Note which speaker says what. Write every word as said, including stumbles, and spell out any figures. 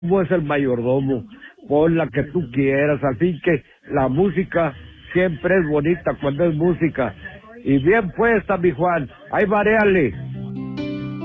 Speaker 1: es el mayordomo, pon la que tú quieras, así que la música siempre es bonita cuando es música. Y bien puesta, mi Juan, ahí varéale.